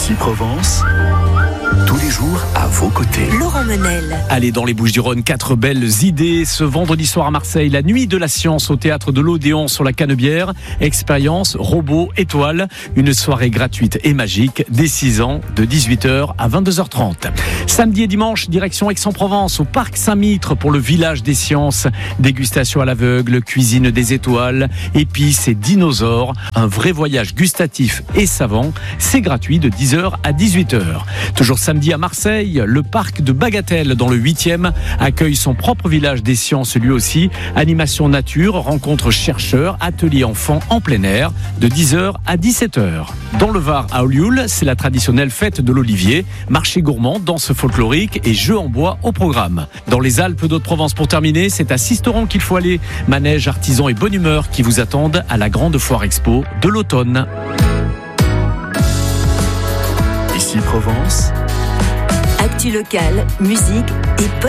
Ici Provence, tous les jours à vos côtés. Laurent Menel. Allez, dans les Bouches-du-Rhône, 4 belles idées. Ce vendredi soir à Marseille, la nuit de la science au théâtre de l'Odéon sur la Canebière. Expérience, robots, étoiles. Une soirée gratuite et magique dès 6 ans, de 18h à 22h30. Samedi et dimanche, direction Aix-en-Provence, au parc Saint-Mitre pour le village des sciences. Dégustation à l'aveugle, cuisine des étoiles, épices et dinosaures. Un vrai voyage gustatif et savant. C'est gratuit de 10h à 18h. Toujours samedi à Marseille, le parc de Bagatelle dans le 8e accueille son propre village des sciences lui aussi. Animation nature, rencontre chercheurs, atelier enfants en plein air de 10h à 17h. Dans le Var à Olioul, c'est la traditionnelle fête de l'Olivier, marché gourmand, danse folklorique et jeux en bois au programme. Dans les Alpes d'Haute-Provence pour terminer, c'est à Sisteron qu'il faut aller. Manège, artisans et bonne humeur qui vous attendent à la grande foire expo de l'automne. Ici Provence. Actu locale, musique et